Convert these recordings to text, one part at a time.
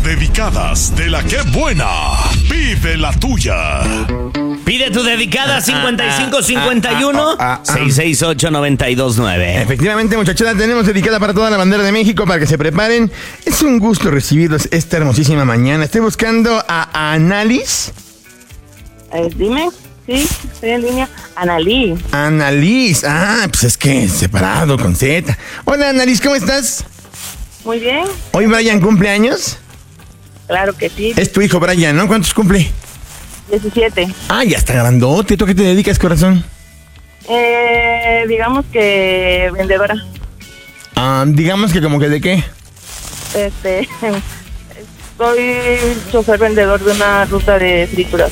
dedicadas de la que buena. Pide la tuya. Pide tu dedicada 5551-668-929. Efectivamente, muchachada, tenemos dedicada para toda la bandera de México para que se preparen. Es un gusto recibirlos esta hermosísima mañana. Estoy buscando a Annalise. Dime, sí, estoy en línea. Annalise. Annalise, pues es que separado con Z. Hola, Annalise, ¿cómo estás? Muy bien. ¿Hoy Brian cumple años? Claro que sí. Es tu hijo Brian, ¿no? ¿Cuántos cumple? 17. Ya está grandote. ¿Tú a qué te dedicas, corazón? Digamos que vendedora. Digamos que como que ¿de qué? Soy chofer vendedor de una ruta de frituras.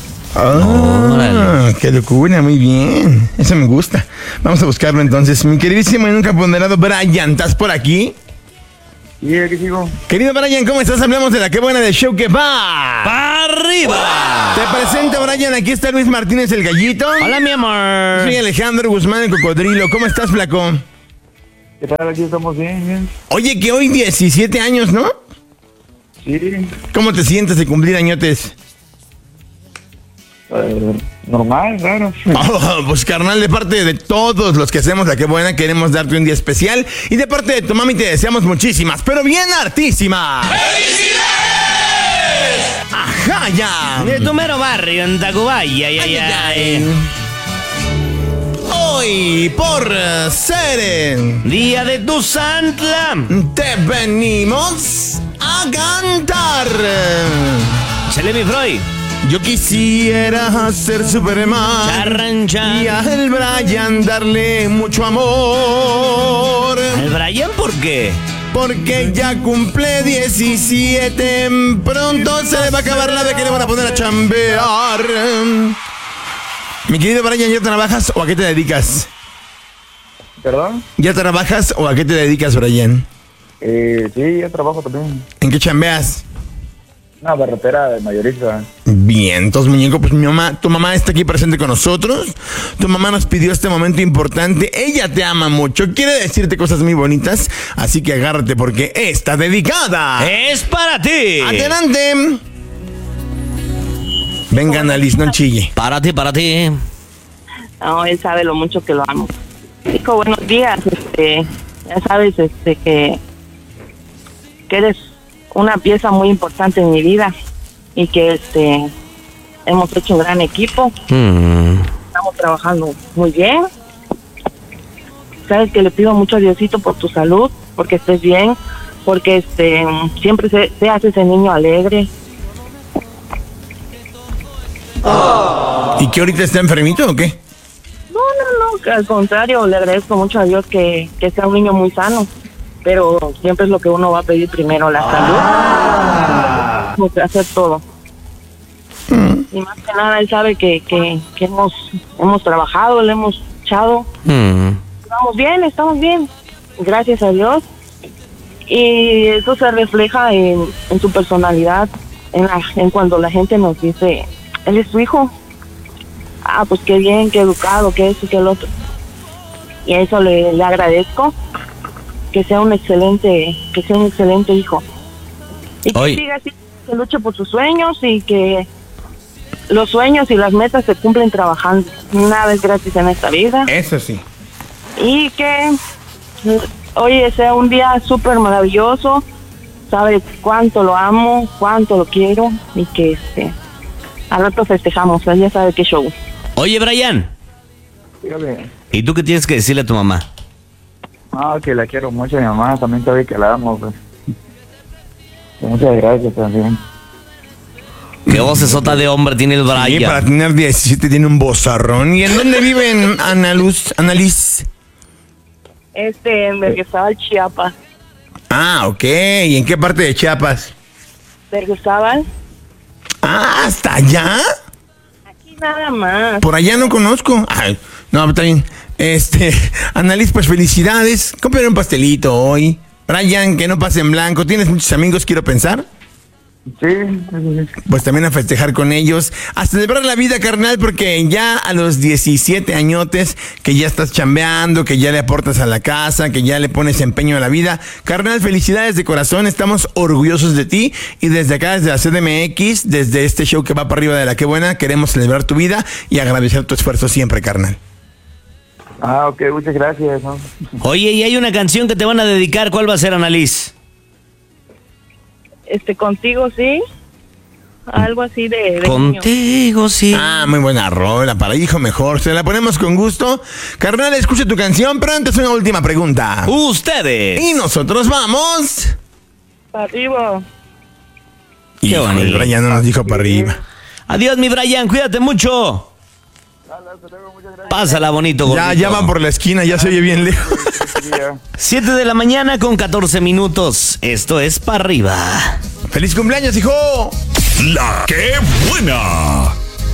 ¡Qué locura! Muy bien. Eso me gusta. Vamos a buscarlo entonces. Mi queridísimo y nunca ponderado Brian, ¿estás por aquí? Y aquí sigo. Querido Brian, ¿cómo estás? Hablamos de la que buena del show que va ¡para arriba! Te presento, Brian. Aquí está Luis Martínez, el gallito. Hola, mi amor. Soy Alejandro Guzmán, el cocodrilo. ¿Cómo estás, flaco? ¿Qué tal? Aquí estamos bien. Oye, que hoy 17 años, ¿no? Sí. ¿Cómo te sientes de cumplir añotes? Normal, raro. Pues carnal, de parte de todos los que hacemos la que buena, queremos darte un día especial. Y de parte de tu mami te deseamos muchísimas, pero bien hartísimas. ¡Felicidades! ¡Ajá, ya! De tu mero barrio, en Tacubaya. Hoy, por ser Día de tu Santla, te venimos a cantar. Chale, mi Freud. Yo quisiera ser Superman Charrancha. y al Brian darle mucho amor. ¿El Brian por qué? Porque ya cumple 17, pronto se le va a acabar la de que le van a poner a chambear. Mi querido Brian, ¿ya trabajas o a qué te dedicas? ¿Perdón? ¿Ya trabajas o a qué te dedicas, Brian? Sí, yo trabajo también. ¿En qué chambeas? Una barrotera de mayorista. Bien, entonces, muñeco, pues tu mamá está aquí presente con nosotros. Tu mamá nos pidió este momento importante. Ella te ama mucho, quiere decirte cosas muy bonitas. Así que agárrate porque está dedicada. ¡Es para ti! ¡Adelante! Venga, Annalise, no chille. Para ti. No, él sabe lo mucho que lo amo. Hijo, buenos días. Ya sabes, que eres una pieza muy importante en mi vida y que hemos hecho un gran equipo. Estamos trabajando muy bien. Sabes que le pido mucho a Diosito por tu salud, porque estés bien, porque siempre seas ese niño alegre. ¿Y que ahorita está enfermito o qué? No, al contrario, le agradezco mucho a Dios que sea un niño muy sano. Pero siempre es lo que uno va a pedir primero, la salud. Tenemos que hacer todo. Y más que nada, él sabe que hemos trabajado, le hemos echado. Estamos bien. Gracias a Dios. Y eso se refleja en su personalidad, en cuando la gente nos dice, él es tu hijo. Pues qué bien, qué educado, qué eso, qué el otro. Y a eso le agradezco. Que sea un excelente hijo. Y que siga así, que luche por sus sueños y que los sueños y las metas se cumplen trabajando. Nada es gratis en esta vida. Eso sí. Y que hoy sea un día súper maravilloso. Sabe cuánto lo amo, cuánto lo quiero y que al rato festejamos. Ya sabe qué show. Oye, Brian. Dígame. ¿Y tú qué tienes que decirle a tu mamá? Que la quiero mucho, mi mamá también sabe que la amo, pues. Muchas gracias también. ¿Qué vocesota de hombre tiene el Brian? Sí, para tener 17 tiene un vozarrón. ¿Y en dónde viven, Annalise? En Berriozábal, Chiapas. Ok. ¿Y en qué parte de Chiapas? Berriozábal. ¿Hasta allá? Aquí nada más. Por allá no conozco. No, está bien. Annalise, pues felicidades. Cómprale un pastelito hoy. Brian, que no pase en blanco. ¿Tienes muchos amigos, quiero pensar? Sí, sí. Pues también a festejar con ellos, a celebrar la vida, carnal, porque ya a los 17 añotes, que ya estás chambeando, que ya le aportas a la casa, que ya le pones empeño a la vida. Carnal, felicidades de corazón, estamos orgullosos de ti y desde acá, desde la CDMX, desde este show que va para arriba de La Qué Buena, queremos celebrar tu vida y agradecer tu esfuerzo siempre, carnal. Ah, ok, muchas gracias, ¿no? Oye, y hay una canción que te van a dedicar. ¿Cuál va a ser, Annalise? Contigo sí, algo así de niño. Contigo, sí. Ah, muy buena rola, para hijo mejor, se la ponemos con gusto. Carnal, escucha tu canción, pero antes una última pregunta. Ustedes. Y nosotros vamos. Para arriba. Qué bonito. El Brian no nos dijo para arriba. Adiós, mi Brian, cuídate mucho. Pásala bonito, gordito. Ya van por la esquina, ya se oye bien lejos. 7 de la mañana con 14 minutos. Esto es Pa' Arriba. ¡Feliz cumpleaños, hijo! La que buena.